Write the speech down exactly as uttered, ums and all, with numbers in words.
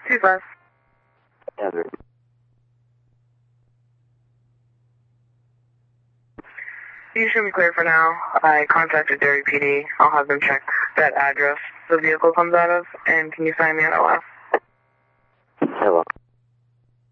Two five. Yeah, there. You should be clear for now. I contacted Derry P D. I'll have them check that address the vehicle comes out of, and can you sign me on O F?